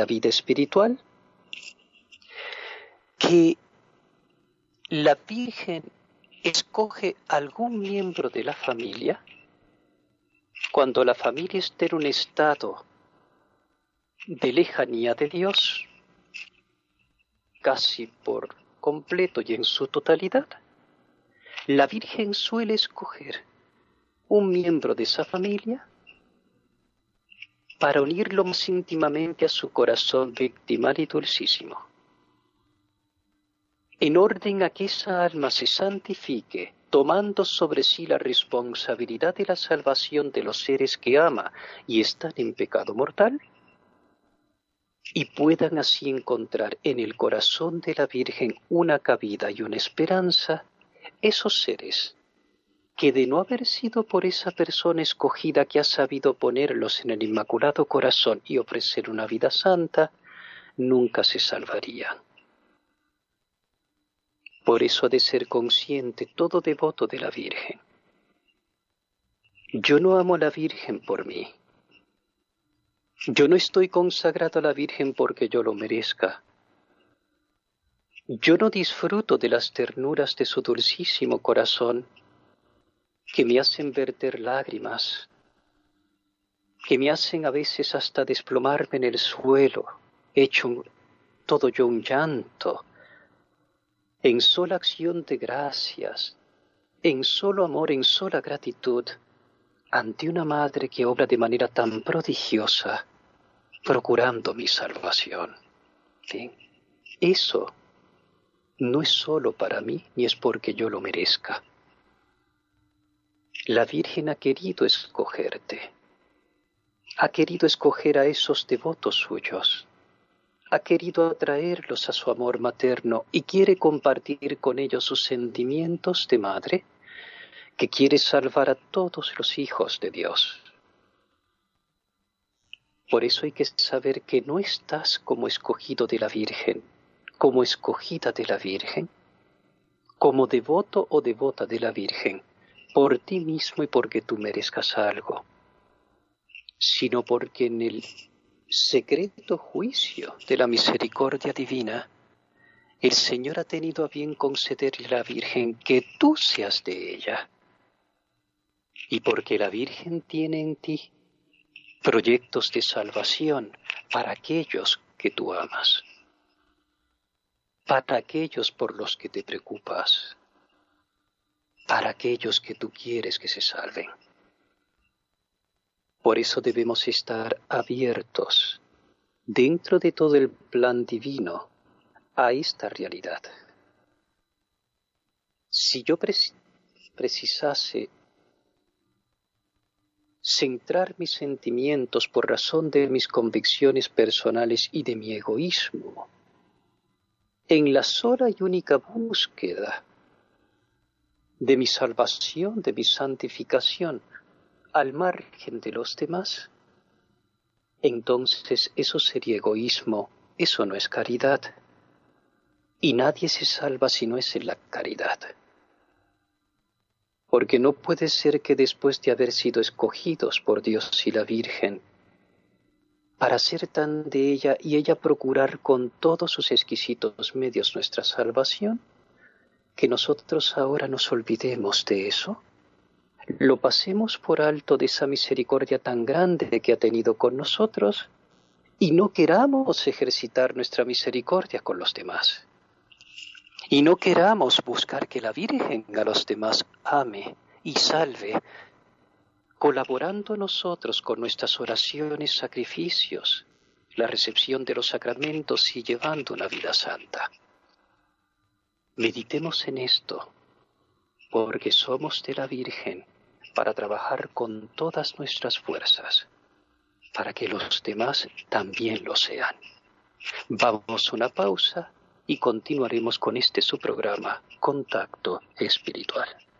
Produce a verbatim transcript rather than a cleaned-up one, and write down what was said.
la vida espiritual, que la Virgen escoge algún miembro de la familia cuando la familia está en un estado de lejanía de Dios, casi por completo y en su totalidad. La Virgen suele escoger un miembro de esa familia para unirlo más íntimamente a su corazón victimal y dulcísimo, en orden a que esa alma se santifique, tomando sobre sí la responsabilidad de la salvación de los seres que ama y están en pecado mortal, y puedan así encontrar en el corazón de la Virgen una cabida y una esperanza, esos seres que de no haber sido por esa persona escogida que ha sabido ponerlos en el Inmaculado Corazón y ofrecer una vida santa, nunca se salvarían. Por eso ha de ser consciente todo devoto de la Virgen. Yo no amo a la Virgen por mí. Yo no estoy consagrado a la Virgen porque yo lo merezca. Yo no disfruto de las ternuras de su dulcísimo corazón, que me hacen verter lágrimas, que me hacen a veces hasta desplomarme en el suelo, hecho todo yo un llanto, en sola acción de gracias, en solo amor, en sola gratitud, ante una madre que obra de manera tan prodigiosa, procurando mi salvación. ¿Sí? Eso no es solo para mí, ni es porque yo lo merezca. La Virgen ha querido escogerte, ha querido escoger a esos devotos suyos, ha querido atraerlos a su amor materno y quiere compartir con ellos sus sentimientos de madre, que quiere salvar a todos los hijos de Dios. Por eso hay que saber que no estás como escogido de la Virgen, como escogida de la Virgen, como devoto o devota de la Virgen, por ti mismo y porque tú merezcas algo, sino porque en el secreto juicio de la misericordia divina, el Señor ha tenido a bien concederle a la Virgen que tú seas de ella, y porque la Virgen tiene en ti proyectos de salvación para aquellos que tú amas, para aquellos por los que te preocupas, para aquellos que tú quieres que se salven. Por eso debemos estar abiertos, dentro de todo el plan divino, a esta realidad. Si yo precis- precisase centrar mis sentimientos por razón de mis convicciones personales y de mi egoísmo en la sola y única búsqueda de mi salvación, de mi santificación, al margen de los demás, entonces eso sería egoísmo, eso no es caridad. Y nadie se salva si no es en la caridad. Porque no puede ser que después de haber sido escogidos por Dios y la Virgen, para ser tan de ella y ella procurar con todos sus exquisitos medios nuestra salvación, que nosotros ahora nos olvidemos de eso, lo pasemos por alto de esa misericordia tan grande que ha tenido con nosotros y no queramos ejercitar nuestra misericordia con los demás. Y no queramos buscar que la Virgen a los demás ame y salve, colaborando nosotros con nuestras oraciones, sacrificios, la recepción de los sacramentos y llevando una vida santa. Meditemos en esto, porque somos de la Virgen para trabajar con todas nuestras fuerzas, para que los demás también lo sean. Vamos a una pausa y continuaremos con este su programa, Contacto Espiritual.